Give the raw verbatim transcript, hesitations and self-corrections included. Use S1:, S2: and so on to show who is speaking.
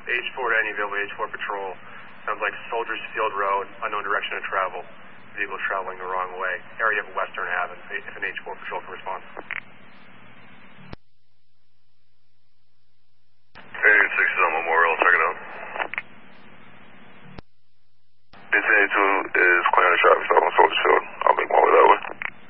S1: H four to any available H four patrol. Sounds like Soldiers Field Road, unknown direction of travel. Vehicle traveling the wrong way. Area of Western Avenue, if an H four patrol can respond.
S2: eight six is on Memorial, check it out. eighteen eighty-two is clearing the traffic stop on Soldiers Field.